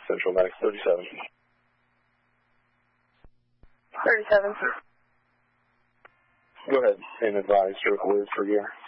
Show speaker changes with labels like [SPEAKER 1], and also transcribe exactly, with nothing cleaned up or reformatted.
[SPEAKER 1] Central Max thirty-seven.
[SPEAKER 2] thirty-seven.
[SPEAKER 1] Go ahead and advise your words for gear.